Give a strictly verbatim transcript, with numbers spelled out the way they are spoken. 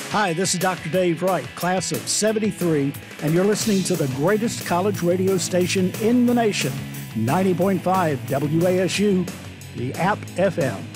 Hi, this is Doctor Dave Wright, class of seventy-three, and you're listening to the greatest college radio station in the nation, ninety point five W A S U, the App F M.